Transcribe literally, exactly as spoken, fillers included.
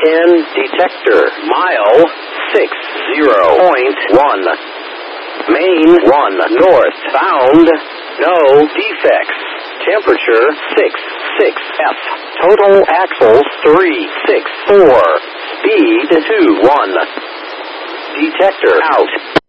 ten detector. Mile six zero point one. Main one north bound. No defects. Temperature six six F. Total axles three six four. Speed two one. Detector out.